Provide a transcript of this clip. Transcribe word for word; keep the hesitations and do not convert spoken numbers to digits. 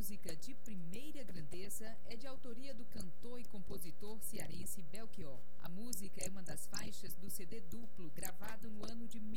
música de primeira grandeza é de autoria do cantor e compositor cearense Belchior. A música é uma das faixas do C D duplo gravado no ano de